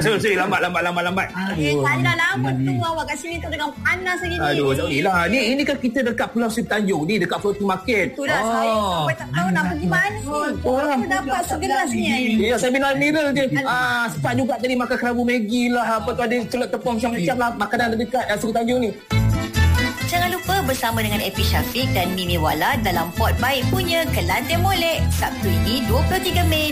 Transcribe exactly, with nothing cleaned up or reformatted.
Sorry, sorry, lambat, lambat, lambat, lambat. Eh, saya dah lama tu awak kat sini tu dengan panas lagi ni. Aduh, tak boleh lah. Ni, ini kan kita dekat Pulau Sri Tanjung ni, dekat floating market. Itulah oh. saya sampai tak tahu nak pergi mana ni. Oh, aku dapat segelas ni. Ya, saya minum mineral je. Ah, sempat juga tadi makan kerabu Maggi lah. Apa tu ada celup tepung macam-macam lah. Makanan dekat uh, Sri Tanjung ni. Jangan lupa bersama dengan Epi Syafiq dan Mimi Wala dalam Pot Baik punya Kelantan Molek Sabtu ini dua puluh tiga Mei